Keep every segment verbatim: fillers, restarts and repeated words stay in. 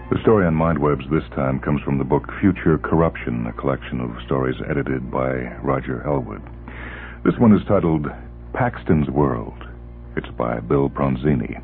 The story on MindWebs this time comes from the book Future Corruption, a collection of stories edited by Roger Elwood. This one is titled Paxton's World. It's by Bill Pronzini.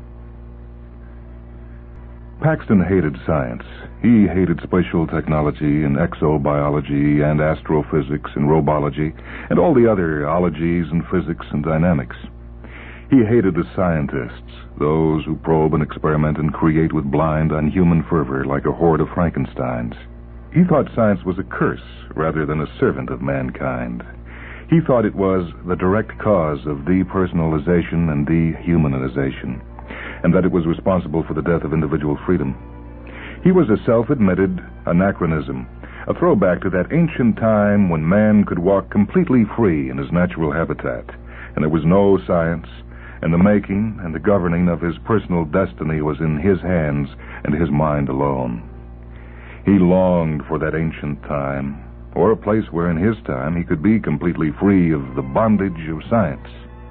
Paxton hated science. He hated spatial technology and exobiology and astrophysics and robology and all the other ologies and physics and dynamics. He hated the scientists, those who probe and experiment and create with blind, unhuman fervor like a horde of Frankensteins. He thought science was a curse rather than a servant of mankind. He thought it was the direct cause of depersonalization and dehumanization, and that it was responsible for the death of individual freedom. He was a self-admitted anachronism, a throwback to that ancient time when man could walk completely free in his natural habitat, and there was no science, and the making and the governing of his personal destiny was in his hands and his mind alone. He longed for that ancient time, or a place where in his time he could be completely free of the bondage of science.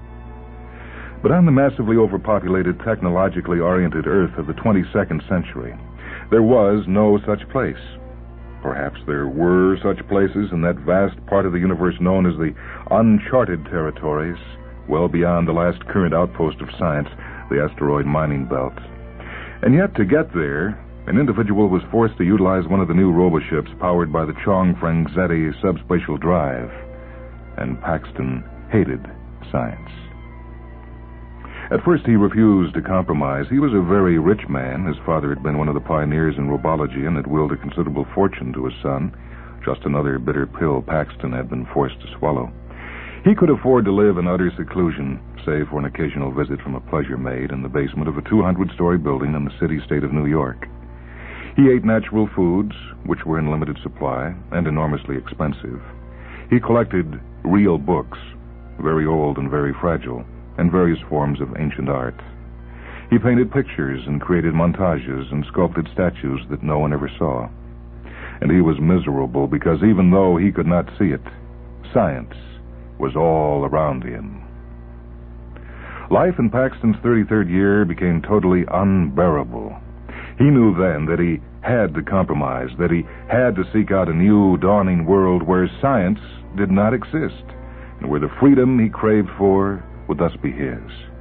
But on the massively overpopulated, technologically oriented Earth of the twenty-second century, there was no such place. Perhaps there were such places in that vast part of the universe known as the uncharted territories, well beyond the last current outpost of science, the asteroid mining belt. And yet, to get there, an individual was forced to utilize one of the new roboships powered by the Chong-Frangzetti subspatial drive. And Paxton hated science. At first, he refused to compromise. He was a very rich man. His father had been one of the pioneers in robology and had willed a considerable fortune to his son. Just another bitter pill Paxton had been forced to swallow. He could afford to live in utter seclusion, save for an occasional visit from a pleasure maid in the basement of a two hundred story building in the city-state of New York. He ate natural foods, which were in limited supply and enormously expensive. He collected real books, very old and very fragile, and various forms of ancient art. He painted pictures and created montages and sculpted statues that no one ever saw. And he was miserable because even though he could not see it, science was all around him. Life in Paxton's thirty-third year became totally unbearable. He knew then that he had to compromise, that he had to seek out a new, dawning world where science did not exist, and where the freedom he craved for would thus be his.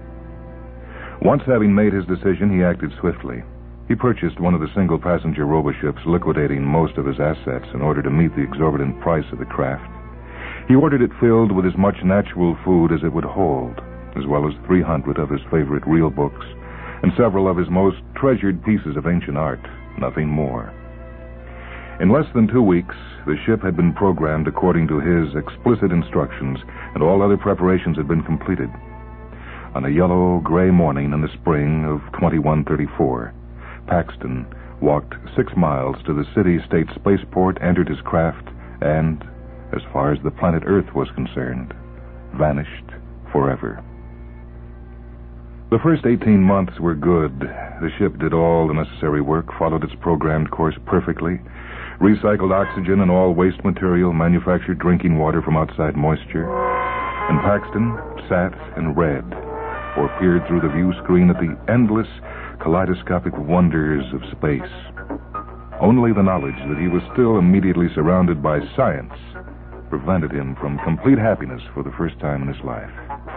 Once having made his decision, he acted swiftly. He purchased one of the single-passenger roboships, liquidating most of his assets in order to meet the exorbitant price of the craft. He ordered it filled with as much natural food as it would hold, as well as three hundred of his favorite real books, and several of his most treasured pieces of ancient art, nothing more. In less than two weeks, the ship had been programmed according to his explicit instructions, and all other preparations had been completed. On a yellow-gray morning in the spring of twenty-one thirty-four, Paxton walked six miles to the city-state spaceport, entered his craft, and, as far as the planet Earth was concerned, vanished forever. The first eighteen months were good. The ship did all the necessary work, followed its programmed course perfectly, recycled oxygen and all waste material, manufactured drinking water from outside moisture, and Paxton sat and read, or peered through the view screen at the endless kaleidoscopic wonders of space. Only the knowledge that he was still immediately surrounded by science prevented him from complete happiness for the first time in his life.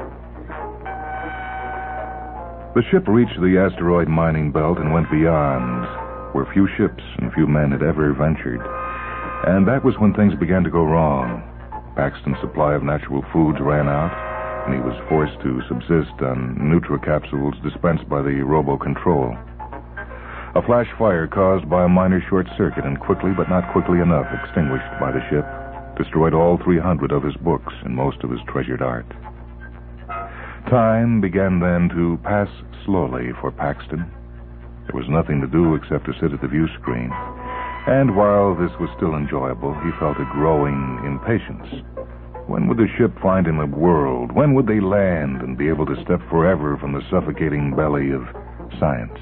The ship reached the asteroid mining belt and went beyond, where few ships and few men had ever ventured. And that was when things began to go wrong. Paxton's supply of natural foods ran out, and he was forced to subsist on nutricapsules dispensed by the robo-control. A flash fire caused by a minor short circuit and quickly, but not quickly enough, extinguished by the ship, destroyed all three hundred of his books and most of his treasured art. Time began then to pass slowly for Paxton. There was nothing to do except to sit at the view screen. And while this was still enjoyable, he felt a growing impatience. When would the ship find him a world? When would they land and be able to step forever from the suffocating belly of science?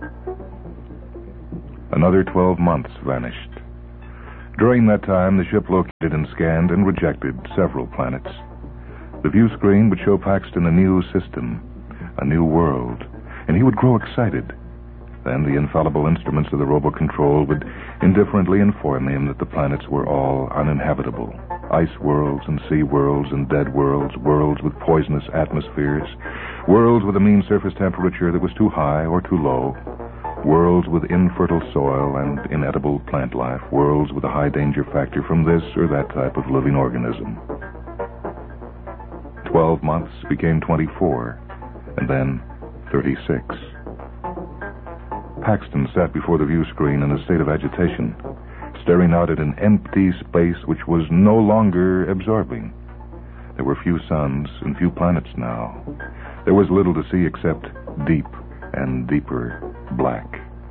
Another twelve months vanished. During that time, the ship located and scanned and rejected several planets. The view screen would show Paxton a new system, a new world, and he would grow excited. Then the infallible instruments of the robo-control would indifferently inform him that the planets were all uninhabitable. Ice worlds and sea worlds and dead worlds, worlds with poisonous atmospheres, worlds with a mean surface temperature that was too high or too low, worlds with infertile soil and inedible plant life, worlds with a high danger factor from this or that type of living organism. Twelve months became twenty-four, and then thirty-six. Paxton sat before the view screen in a state of agitation, staring out at an empty space which was no longer absorbing. There were few suns and few planets now. There was little to see except deep and deeper black.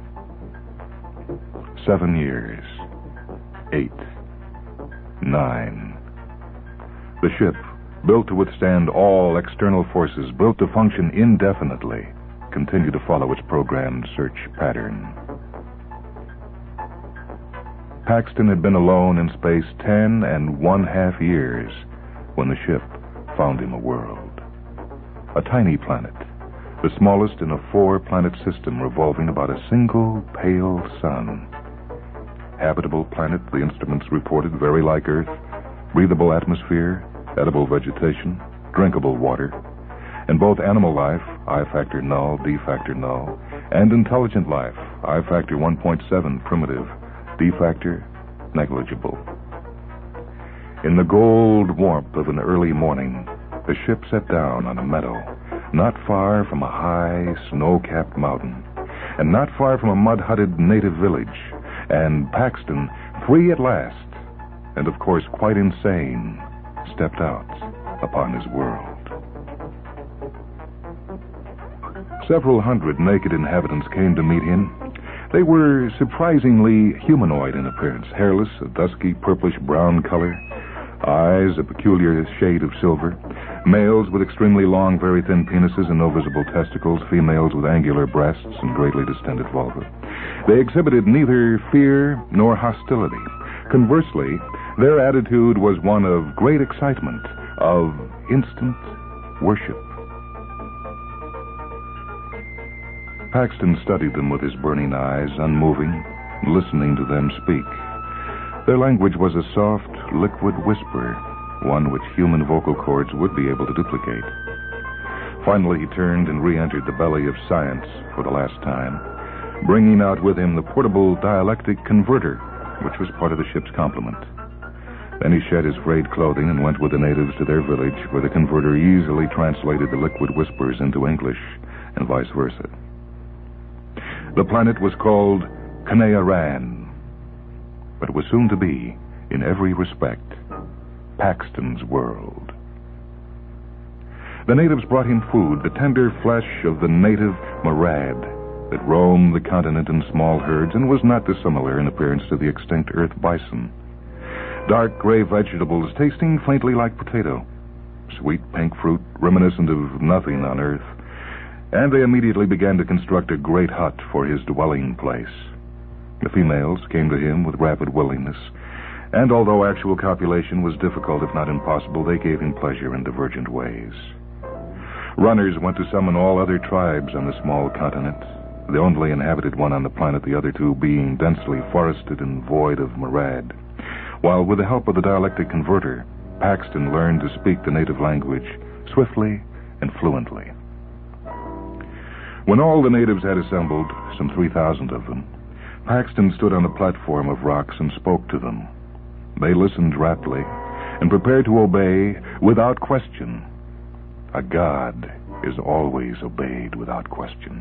Seven years. Eight. Nine. The ship, built to withstand all external forces, built to function indefinitely, continued to follow its programmed search pattern. Paxton had been alone in space ten and one half years when the ship found him a world. A tiny planet, the smallest in a four-planet system revolving about a single pale sun. Habitable planet, the instruments reported, very like Earth. Breathable atmosphere, edible vegetation, drinkable water. And both animal life, I factor null, D factor null, and intelligent life, I factor one point seven primitive, D factor negligible. In the gold warmth of an early morning, the ship set down on a meadow, not far from a high, snow-capped mountain, and not far from a mud-hutted native village, and Paxton, free at last, and of course quite insane, stepped out upon his world. Several hundred naked inhabitants came to meet him. They were surprisingly humanoid in appearance, hairless, a dusky purplish-brown color, eyes a peculiar shade of silver, males with extremely long, very thin penises and no visible testicles, females with angular breasts and greatly distended vulva. They exhibited neither fear nor hostility. Conversely, their attitude was one of great excitement, of instant worship. Paxton studied them with his burning eyes, unmoving, listening to them speak. Their language was a soft, liquid whisper, one which human vocal cords would be able to duplicate. Finally, he turned and re-entered the belly of science for the last time, bringing out with him the portable dialectic converter, which was part of the ship's complement. Then he shed his frayed clothing and went with the natives to their village, where the converter easily translated the liquid whispers into English, and vice versa. The planet was called Kanea-Ran, but it was soon to be, in every respect, Paxton's world. The natives brought him food, the tender flesh of the native marad that roamed the continent in small herds and was not dissimilar in appearance to the extinct earth bison. Dark gray vegetables tasting faintly like potato, sweet pink fruit reminiscent of nothing on earth, and they immediately began to construct a great hut for his dwelling place. The females came to him with rapid willingness, and although actual copulation was difficult, if not impossible, they gave him pleasure in divergent ways. Runners went to summon all other tribes on the small continent, the only inhabited one on the planet, the other two being densely forested and void of marad, while with the help of the dialectic converter, Paxton learned to speak the native language swiftly and fluently. When all the natives had assembled, some three thousand of them, Paxton stood on a platform of rocks and spoke to them. They listened raptly and prepared to obey without question. A god is always obeyed without question.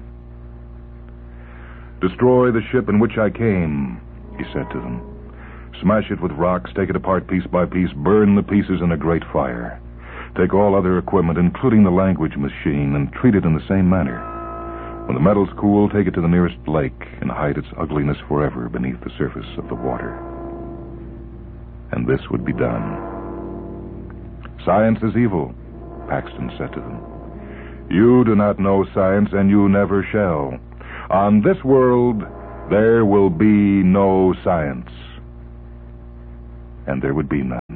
"Destroy the ship in which I came," he said to them. "Smash it with rocks, take it apart piece by piece, burn the pieces in a great fire. Take all other equipment, including the language machine, and treat it in the same manner. When the metal's cool, take it to the nearest lake and hide its ugliness forever beneath the surface of the water." And this would be done. "Science is evil," Paxton said to them. "You do not know science, and you never shall. On this world, there will be no science." And there would be none.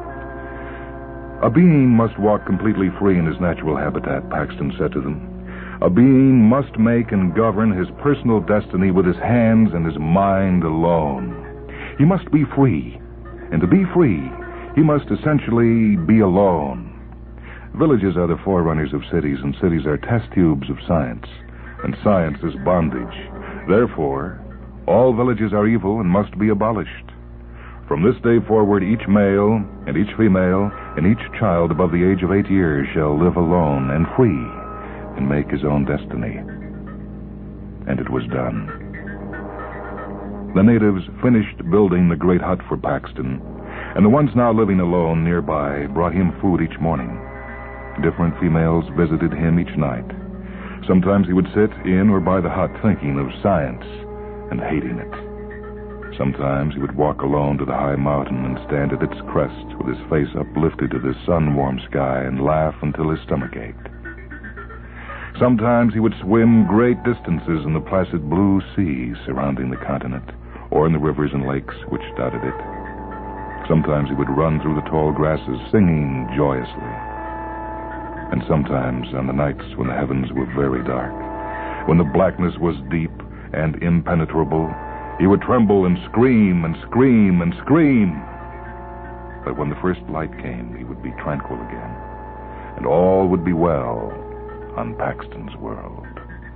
"A being must walk completely free in his natural habitat," Paxton said to them. A being must make and govern his personal destiny with his hands and his mind alone. He must be free, and to be free, he must essentially be alone. Villages are the forerunners of cities, and cities are test tubes of science, and science is bondage. Therefore, all villages are evil and must be abolished. From this day forward, each male and each female and each child above the age of eight years shall live alone and free and make his own destiny. And it was done. The natives finished building the great hut for Paxton, and the ones now living alone nearby brought him food each morning. Different females visited him each night. Sometimes he would sit in or by the hut thinking of science and hating it. Sometimes he would walk alone to the high mountain and stand at its crest with his face uplifted to the sun-warmed sky and laugh until his stomach ached. Sometimes he would swim great distances in the placid blue sea surrounding the continent, or in the rivers and lakes which dotted it. Sometimes he would run through the tall grasses, singing joyously. And sometimes, on the nights when the heavens were very dark, when the blackness was deep and impenetrable, he would tremble and scream and scream and scream. But when the first light came, he would be tranquil again, and all would be well on Paxton's world.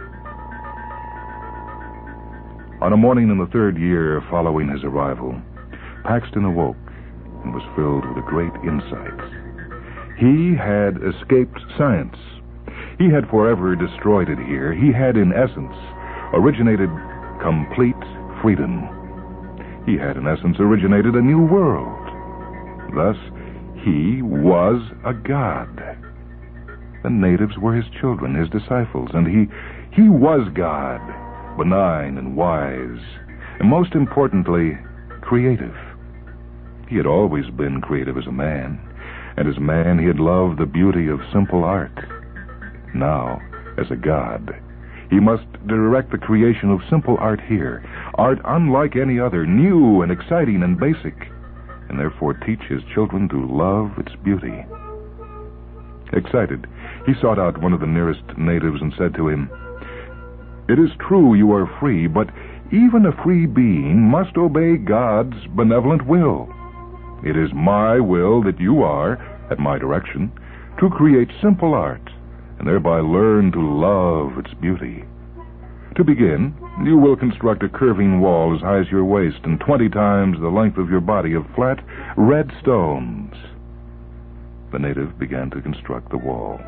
On a morning in the third year following his arrival, Paxton awoke and was filled with a great insight. He had escaped science. He had forever destroyed it here. He had, in essence, originated complete freedom. He had, in essence, originated a new world. Thus, he was a god. The natives were his children, his disciples, and he, he was God, benign and wise, and most importantly, creative. He had always been creative as a man, and as man he had loved the beauty of simple art. Now, as a god, he must direct the creation of simple art here, art unlike any other, new and exciting and basic, and therefore teach his children to love its beauty. Excited, he sought out one of the nearest natives and said to him, "It is true you are free, but even a free being must obey God's benevolent will. It is my will that you are, at my direction, to create simple art, and thereby learn to love its beauty. To begin, you will construct a curving wall as high as your waist and twenty times the length of your body of flat, red stones." The native began to construct the wall.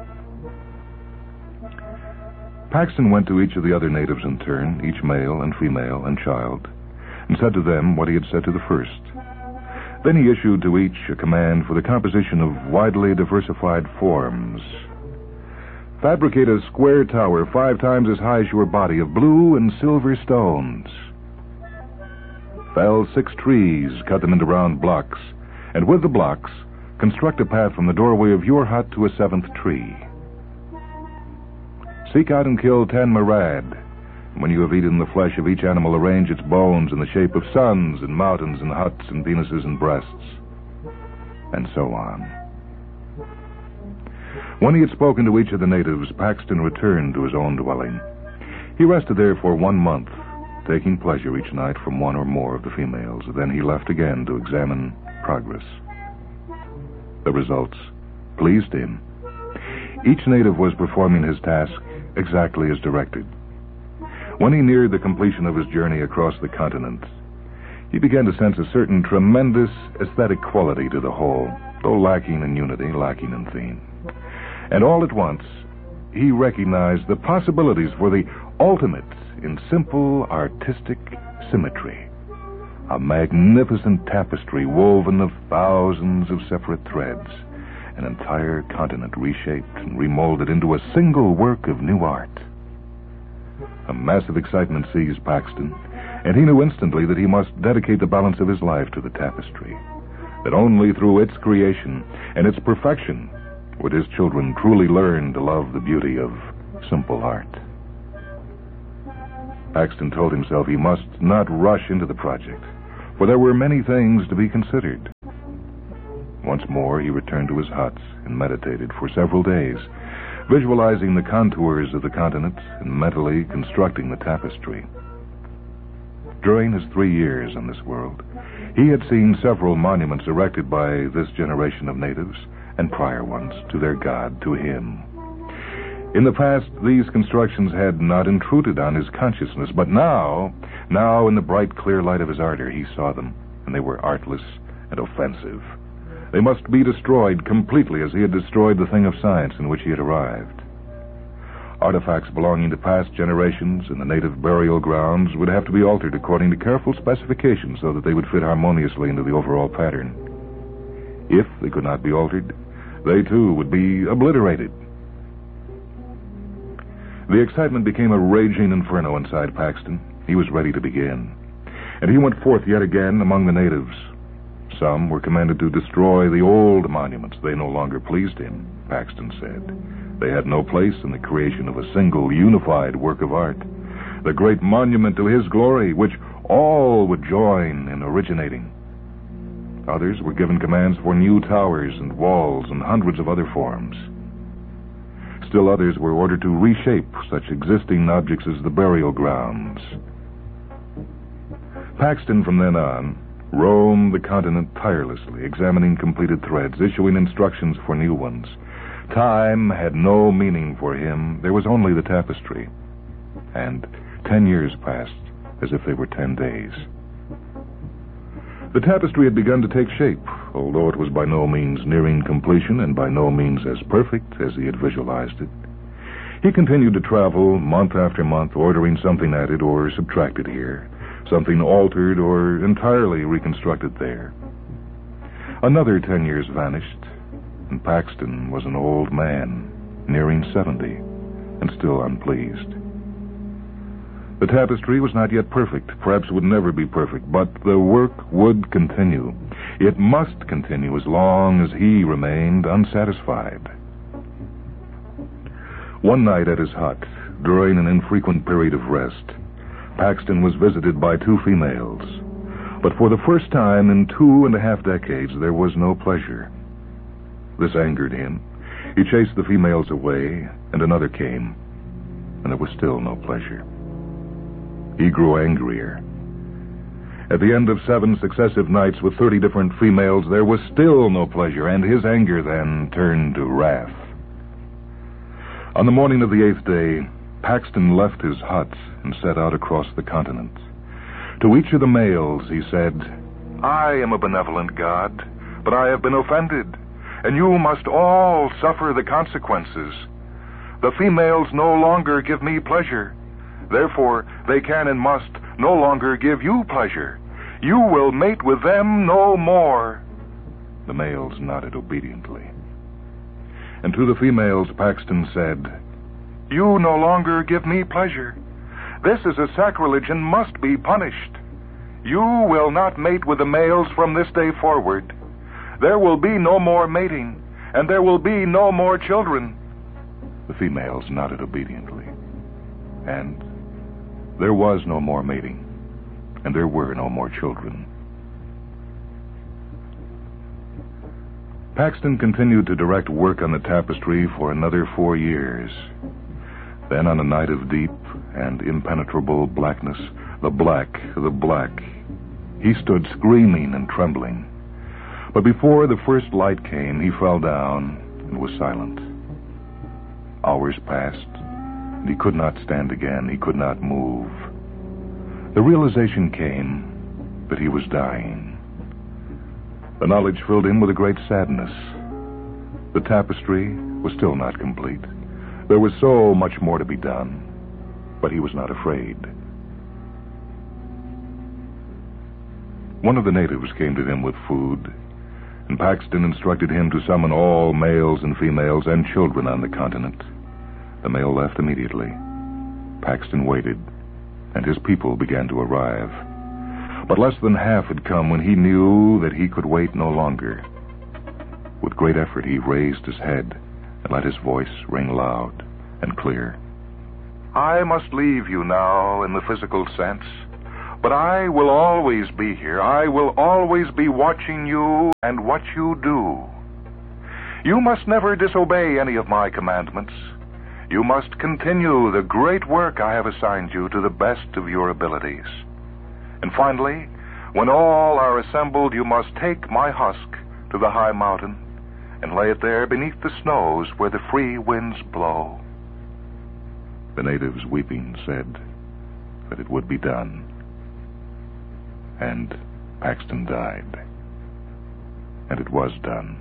Paxton went to each of the other natives in turn, each male and female and child, and said to them what he had said to the first. Then he issued to each a command for the composition of widely diversified forms. Fabricate a square tower five times as high as your body of blue and silver stones. Fell six trees, cut them into round blocks, and with the blocks, construct a path from the doorway of your hut to a seventh tree. Seek out and kill ten marad. When you have eaten the flesh of each animal, arrange its bones in the shape of suns and mountains and huts and penises and breasts, and so on. When he had spoken to each of the natives, Paxton returned to his own dwelling. He rested there for one month, taking pleasure each night from one or more of the females. Then he left again to examine progress. The results pleased him. Each native was performing his task exactly as directed. When he neared the completion of his journey across the continent, he began to sense a certain tremendous aesthetic quality to the whole, though lacking in unity, lacking in theme. And all at once, he recognized the possibilities for the ultimate in simple artistic symmetry. A magnificent tapestry woven of thousands of separate threads, an entire continent reshaped and remolded into a single work of new art. A massive excitement seized Paxton, and he knew instantly that he must dedicate the balance of his life to the tapestry, that only through its creation and its perfection would his children truly learn to love the beauty of simple art. Paxton told himself he must not rush into the project, for there were many things to be considered. Once more he returned to his huts and meditated for several days. visualizing the contours of the continent and mentally constructing the tapestry. During his three years in this world, he had seen several monuments erected by this generation of natives and prior ones to their god, to him. In the past, these constructions had not intruded on his consciousness, but now, now in the bright, clear light of his ardor, he saw them, and they were artless and offensive. They must be destroyed completely as he had destroyed the thing of science in which he had arrived. Artifacts belonging to past generations in the native burial grounds would have to be altered according to careful specifications so that they would fit harmoniously into the overall pattern. If they could not be altered, they too would be obliterated. The excitement became a raging inferno inside Paxton. He was ready to begin. And he went forth yet again among the natives. Some were commanded to destroy the old monuments. They no longer pleased him, Paxton said. They had no place in the creation of a single, unified work of art, the great monument to his glory, which all would join in originating. Others were given commands for new towers and walls and hundreds of other forms. Still others were ordered to reshape such existing objects as the burial grounds. Paxton, from then on, roamed the continent tirelessly, examining completed threads, issuing instructions for new ones. Time had no meaning for him. There was only the tapestry. And ten years passed as if they were ten days. The tapestry had begun to take shape, although it was by no means nearing completion and by no means as perfect as he had visualized it. He continued to travel month after month, ordering something added or subtracted here, something altered or entirely reconstructed there. Another ten years vanished, and Paxton was an old man, nearing seventy, and still unpleased. The tapestry was not yet perfect, perhaps would never be perfect, but the work would continue. It must continue as long as he remained unsatisfied. One night at his hut, during an infrequent period of rest, Paxton was visited by two females. But for the first time in two and a half decades, there was no pleasure. This angered him. He chased the females away, and another came, and there was still no pleasure. He grew angrier. At the end of seven successive nights with thirty different females, there was still no pleasure, and his anger then turned to wrath. On the morning of the eighth day, Paxton left his hut and set out across the continent. To each of the males, he said, "I am a benevolent God, but I have been offended, and you must all suffer the consequences. The females no longer give me pleasure. Therefore, they can and must no longer give you pleasure. You will mate with them no more." The males nodded obediently. And to the females, Paxton said, "You no longer give me pleasure. This is a sacrilege and must be punished. You will not mate with the males from this day forward. There will be no more mating, and there will be no more children." The females nodded obediently. And there was no more mating, and there were no more children. Paxton continued to direct work on the tapestry for another four years. Then, on a night of deep and impenetrable blackness, the black, the black, he stood screaming and trembling. But before the first light came, he fell down and was silent. Hours passed, and he could not stand again. He could not move. The realization came that he was dying. The knowledge filled him with a great sadness. The tapestry was still not complete. There was so much more to be done, but he was not afraid. One of the natives came to him with food, and Paxton instructed him to summon all males and females and children on the continent. The male left immediately. Paxton waited, and his people began to arrive. But less than half had come when he knew that he could wait no longer. With great effort, he raised his head and let his voice ring loud and clear. "I must leave you now in the physical sense, but I will always be here. I will always be watching you and what you do. You must never disobey any of my commandments. You must continue the great work I have assigned you to the best of your abilities. And finally, when all are assembled, you must take my husk to the high mountain and lay it there beneath the snows where the free winds blow." The natives, weeping, said that it would be done. And Paxton died. And it was done.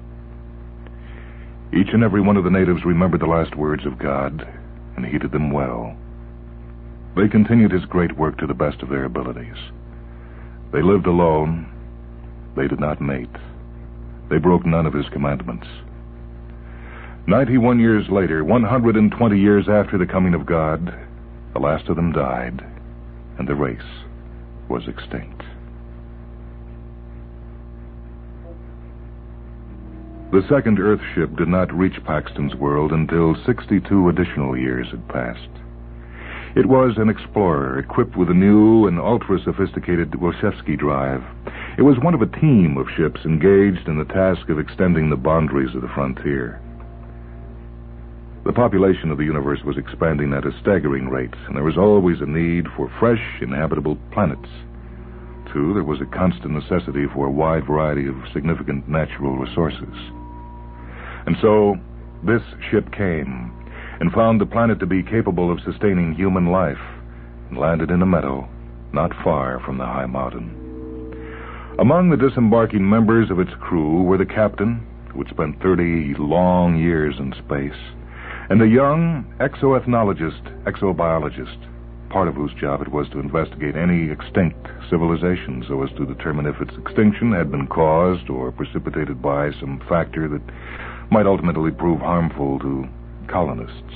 Each and every one of the natives remembered the last words of God and heeded them well. They continued his great work to the best of their abilities. They lived alone. They did not mate. They broke none of his commandments. Ninety-one years later, one hundred and twenty years after the coming of God, the last of them died, and the race was extinct. The second Earth ship did not reach Paxton's world until sixty-two additional years had passed. It was an explorer equipped with a new and ultra-sophisticated Wilshevsky drive. It was one of a team of ships engaged in the task of extending the boundaries of the frontier. The population of the universe was expanding at a staggering rate, and there was always a need for fresh, inhabitable planets. Too, there was a constant necessity for a wide variety of significant natural resources. And so, this ship came and found the planet to be capable of sustaining human life, and landed in a meadow not far from the high mountain. Among the disembarking members of its crew were the captain, who had spent thirty long years in space, and a young exoethnologist, exobiologist, part of whose job it was to investigate any extinct civilization so as to determine if its extinction had been caused or precipitated by some factor that might ultimately prove harmful to colonists.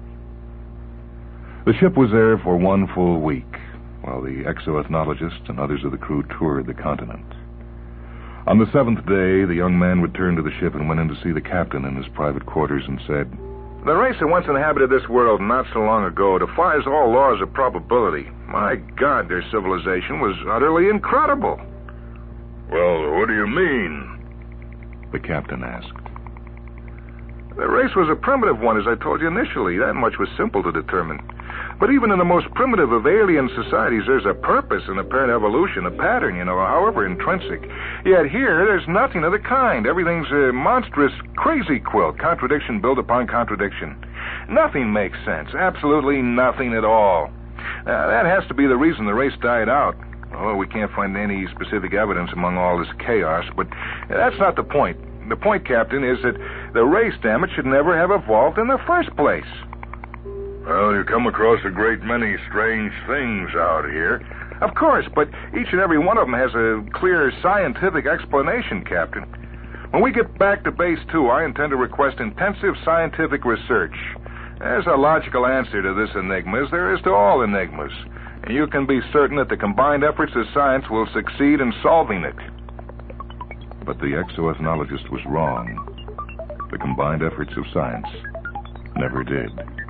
The ship was there for one full week, while the exoethnologist and others of the crew toured the continent. On the seventh day, the young man returned to the ship and went in to see the captain in his private quarters and said, "The race that once inhabited this world not so long ago defies all laws of probability. My God, their civilization was utterly incredible." "Well, what do you mean?" the captain asked. "The race was a primitive one, as I told you initially. That much was simple to determine. But even in the most primitive of alien societies, there's a purpose, an apparent evolution, a pattern, you know, however intrinsic. Yet here, there's nothing of the kind. Everything's a monstrous crazy quilt, contradiction built upon contradiction. Nothing makes sense, absolutely nothing at all. Now, that has to be the reason the race died out. Oh, we can't find any specific evidence among all this chaos, but that's not the point. The point, Captain, is that the race, damn it, should never have evolved in the first place." "Well, you come across a great many strange things out here." "Of course, but each and every one of them has a clear scientific explanation, Captain. When we get back to Base two, I intend to request intensive scientific research. There's a logical answer to this enigma, as there is to all enigmas, and you can be certain that the combined efforts of science will succeed in solving it." But the exoethnologist was wrong. The combined efforts of science never did.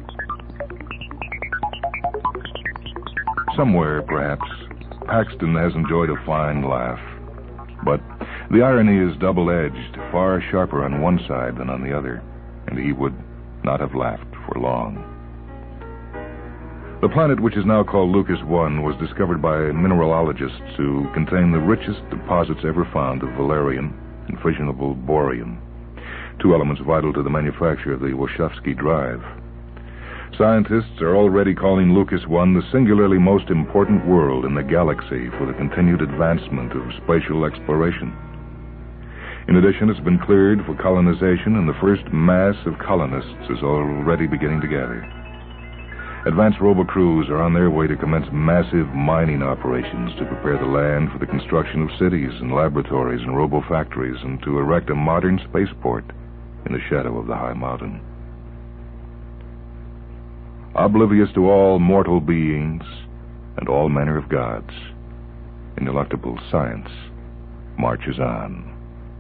Somewhere, perhaps, Paxton has enjoyed a fine laugh. But the irony is double-edged, far sharper on one side than on the other, and he would not have laughed for long. The planet, which is now called Lucas one, was discovered by mineralogists to contain the richest deposits ever found of valerian and fissionable boron, two elements vital to the manufacture of the Wilshevsky drive. Scientists are already calling Lucas one the singularly most important world in the galaxy for the continued advancement of spatial exploration. In addition, it's been cleared for colonization, and the first mass of colonists is already beginning to gather. Advanced robo-crews are on their way to commence massive mining operations to prepare the land for the construction of cities and laboratories and robo-factories, and to erect a modern spaceport in the shadow of the high mountain. Oblivious to all mortal beings and all manner of gods, ineluctable science marches on.